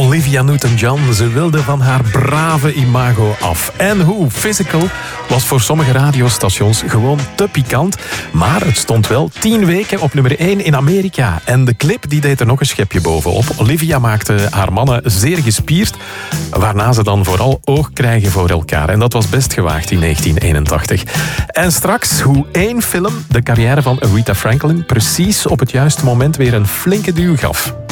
Olivia Newton-John. Ze wilde van haar brave imago af. En hoe? Physical was voor sommige radiostations gewoon te pikant. Maar het stond wel 10 weken op nummer 1 in Amerika. En de clip die deed er nog een schepje bovenop. Olivia maakte haar mannen zeer gespierd. Waarna ze dan vooral oog krijgen voor elkaar. En dat was best gewaagd in 1981. En straks hoe één film de carrière van Aretha Franklin precies op het juiste moment weer een flinke duw gaf.